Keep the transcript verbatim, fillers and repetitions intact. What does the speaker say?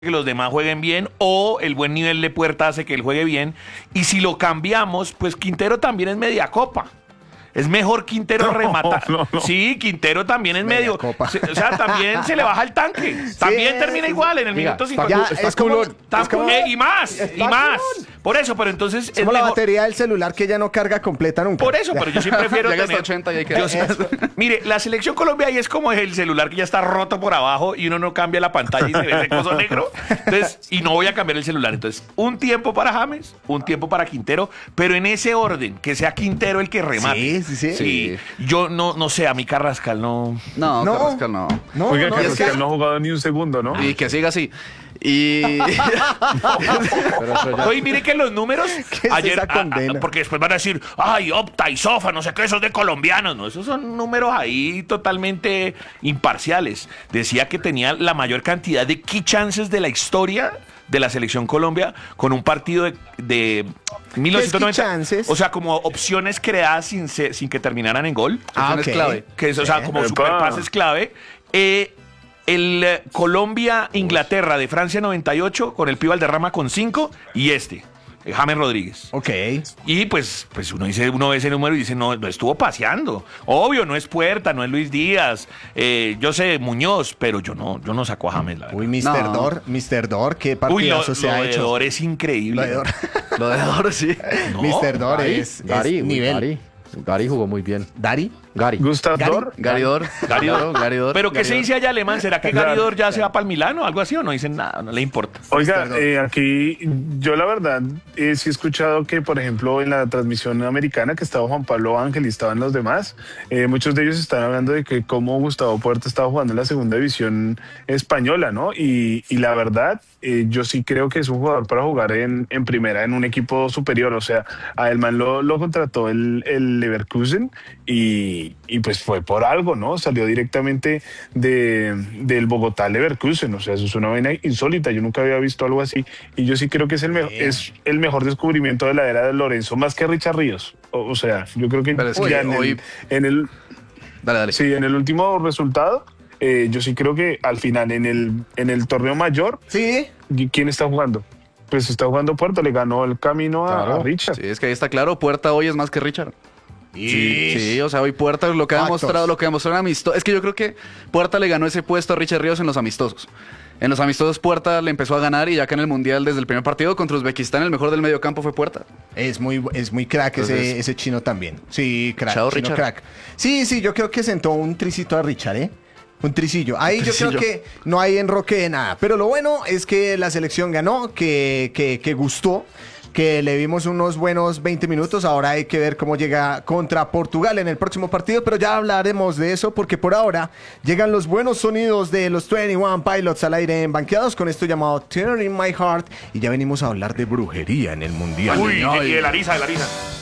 que los demás jueguen bien, o el buen nivel de Puerta hace que él juegue bien. Y si lo cambiamos, pues Quintero también es media copa. Es mejor Quintero No, rematar. no, no. Sí, Quintero también es Media medio. copa. Se- o sea, también se le baja el tanque. También Sí, termina sí, igual en el Diga, minuto está- cincuenta. ya, es como- Tam- es como- eh, y más, y está más. cool. Por eso, pero entonces Es es como la mejor- batería del celular que ya no carga completa nunca. Por eso, pero yo sí prefiero Ya gasta tener... ochenta y hay que- yo sí- Mire, la selección Colombia ahí es como el celular que ya está roto por abajo y uno no cambia la pantalla y se ve ese coso negro. Entonces, y no voy a cambiar el celular. Entonces, un tiempo para James, un tiempo para Quintero, pero en ese orden, que sea Quintero el que remate. Sí, sí, sí. Sí, yo no, no sé, a mi Carrascal no... No, No. Carrascal no. No, Oiga, no, Carlos, es que- que no ha jugado ni un segundo, ¿no? Y que siga así. Y. Pero eso ya- Oye, mire que los números ¿Qué es ayer, esa a- a- condena? porque después van a decir, ay, Opta y Sofa, no sé qué, esos de colombianos, no, esos son números ahí totalmente imparciales. Decía que tenía la mayor cantidad de key chances de la historia de la selección Colombia con un partido de, de mil novecientos noventa. key chances? O sea, como opciones creadas sin, se- sin que terminaran en gol. Ah, es ok. clave. Que es, o sea, Sí. como Epa. superpases clave. Eh, el eh, Colombia-Inglaterra de Francia noventa y ocho con el Pío Valderrama con cinco y este, eh, James Rodríguez. Ok. Y pues, pues uno dice, uno ve ese número y dice, no, lo estuvo paseando. Obvio, no es Puerta, no es Luis Díaz, eh, yo sé, Muñoz, pero yo no, yo no saco a James, la verdad. Uy, mister No. Dor, mister Dor, qué Uy, lo, partidazo se lo ha de hecho. Dor es increíble. Lo de Dor. Lo de ahora sí. No, mister Dor Gary, es, es Gary, uy, nivel. Gary. Gary jugó muy bien. ¿Dari? Gary. Gustav Gary- Dor. Garidor. Garidor. Garidor. Pero ¿qué se dice allá alemán? ¿Será que Claro. Garidor ya se va para el Milano o algo así o no dicen nada? No le importa. Oiga, Perdón. eh, aquí yo la verdad eh, sí he escuchado que, por ejemplo, en la transmisión americana que estaba Juan Pablo Ángel y estaban los demás, eh, muchos de ellos están hablando de que cómo Gustavo Puerta estaba jugando en la segunda división española, ¿no? Y, y la verdad, eh, yo sí creo que es un jugador para jugar en, en primera, en un equipo superior. O sea, a Elman lo, lo contrató el, el Leverkusen y, y pues fue por algo, ¿no? Salió directamente de, del Bogotá al Leverkusen. O sea, eso es una vaina insólita. Yo nunca había visto algo así. Y yo sí creo que es el, mejor es el mejor descubrimiento de la era de Lorenzo, más que Richard Ríos. O, o sea, yo creo que Pero es que ya en, hoy- el, en el Dale, dale. sí, en el último resultado, eh, yo sí creo que al final en el, en el torneo mayor, Sí. ¿quién está jugando? Pues está jugando Puerto, le ganó el camino a, Claro. a Richard. Sí, es que ahí está claro. Puerta hoy es más que Richard. Sí, sí, o sea, hoy Puerta lo que ha Factos. demostrado, lo que demostró en amistosos. Es que yo creo que Puerta le ganó ese puesto a Richard Ríos en los amistosos. En los amistosos Puerta le empezó a ganar y ya que en el Mundial desde el primer partido contra Uzbekistán el mejor del medio campo fue Puerta. Es muy, es muy crack ese, Entonces- ese chino también. Sí, crack. Chao, chino Richard. crack. Sí, sí, yo creo que sentó un tricito a Richard, ¿eh? Un tricillo. Ahí yo tricillo. creo que no hay enroque de nada. Pero lo bueno es que la selección ganó, que, que, que gustó, que le vimos unos buenos veinte minutos. Ahora hay que ver cómo llega contra Portugal en el próximo partido, pero ya hablaremos de eso porque por ahora llegan los buenos sonidos de los veintiuno Pilots al aire en Banqueados con esto llamado Turn in My Heart y ya venimos a hablar de brujería en el Mundial. Uy, y el Ariza, el Ariza.